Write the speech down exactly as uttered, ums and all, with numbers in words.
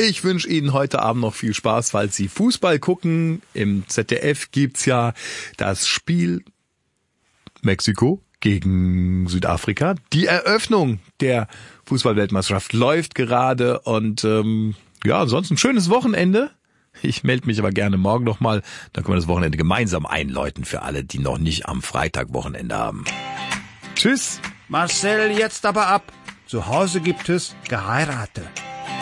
Ich wünsche Ihnen heute Abend noch viel Spaß, falls Sie Fußball gucken. Im Z D F gibt's ja das Spiel Mexiko gegen Südafrika. Die Eröffnung der Fußballweltmeisterschaft läuft gerade und ähm, ja, ansonsten ein schönes Wochenende. Ich melde mich aber gerne morgen nochmal. Dann können wir das Wochenende gemeinsam einläuten für alle, die noch nicht am Freitag Wochenende haben. Tschüss. Marcel, jetzt aber ab. Zu Hause gibt es Geheirate.